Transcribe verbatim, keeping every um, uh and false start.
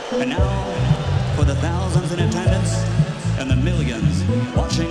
And now, for the thousands in attendance and the millions watching